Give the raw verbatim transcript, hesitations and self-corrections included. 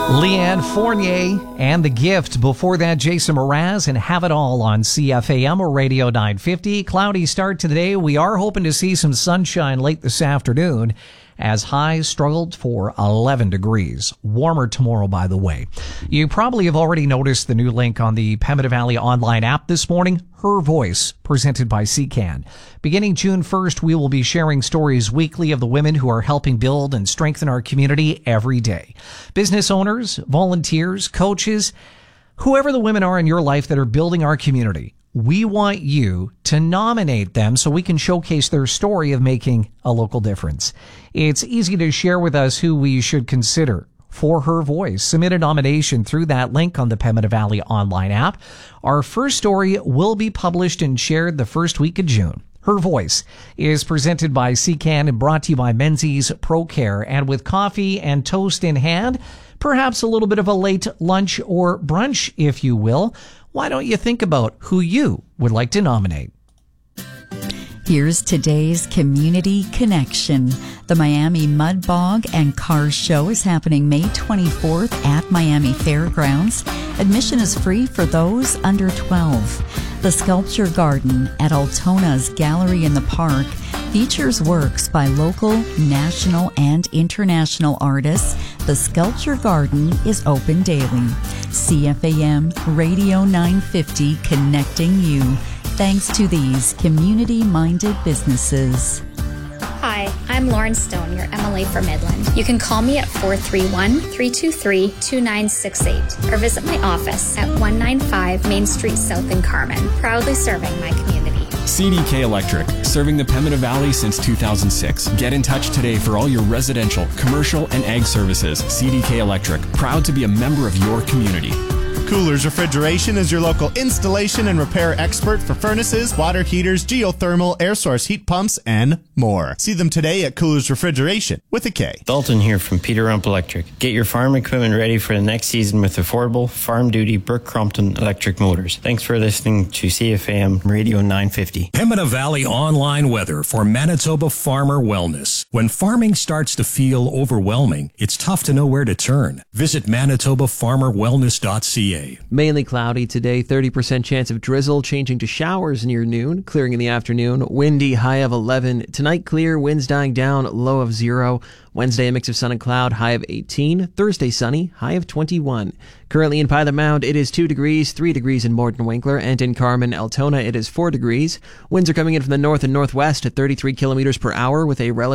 Leanne Fournier and The Gift. Before that, Jason Mraz and Have It All on C F A M or Radio nine fifty. Cloudy start today. We are hoping to see some sunshine late this afternoon as highs struggled for eleven degrees. Warmer tomorrow, by the way. You probably have already noticed the new link on the Pembina Valley online app this morning. Her Voice, presented by C C A N. Beginning June first, we will be sharing stories weekly of the women who are helping build and strengthen our community every day. Business owners, volunteers, coaches, whoever the women are in your life that are building our community, we want you to nominate them so we can showcase their story of making a local difference. It's easy to share with us who we should consider for Her Voice. Submit a nomination through that link on the Pembina Valley online app. Our first story will be published and shared the first week of June. Her Voice is presented by C C A N and brought to you by Menzies Pro Care. And with coffee and toast in hand, perhaps a little bit of a late lunch or brunch, if you will, why don't you think about who you would like to nominate? Here's today's Community Connection. The Miami Mud Bog and Cars Show is happening May twenty-fourth at Miami Fairgrounds. Admission is free for those under twelve. The Sculpture Garden at Altona's Gallery in the Park features works by local, national, and international artists. The Sculpture Garden is open daily. C F A M Radio nine fifty, connecting you. Thanks to these community-minded businesses. Hi, I'm Lauren Stone, your M L A for Midland. You can call me at four three one, three two three, two nine six eight or visit my office at one ninety-five Main Street South in Carmen, proudly serving my community. C D K Electric, serving the Pembina Valley since two thousand six. Get in touch today for all your residential, commercial, and ag services. C D K Electric, proud to be a member of your community. Coolers Refrigeration is your local installation and repair expert for furnaces, water heaters, geothermal, air source heat pumps, and more. See them today at Coolers Refrigeration with a K. Dalton here from Peter Rump Electric. Get your farm equipment ready for the next season with affordable, farm-duty Burke Crompton electric motors. Thanks for listening to C F A M Radio nine fifty. Pembina Valley online weather for Manitoba Farmer Wellness. When farming starts to feel overwhelming, it's tough to know where to turn. Visit manitoba farmer wellness dot c a. Mainly cloudy today, thirty percent chance of drizzle, changing to showers near noon, clearing in the afternoon, windy, high of eleven. Tonight clear, winds dying down, low of zero. Wednesday, a mix of sun and cloud, high of eighteen. Thursday, sunny, high of twenty-one. Currently in Pilot Mound, it is two degrees, three degrees in Morden Winkler, and in Carmen, Altona, it is four degrees. Winds are coming in from the north and northwest at thirty-three kilometers per hour with a relative